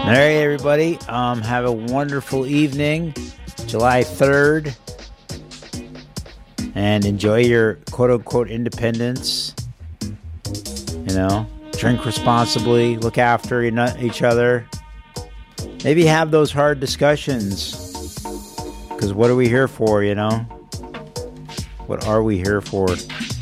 All right, everybody. Have a wonderful evening, July 3rd. And enjoy your quote-unquote independence. You know, drink responsibly, look after each other. Maybe have those hard discussions. Because what are we here for, you know? What are we here for?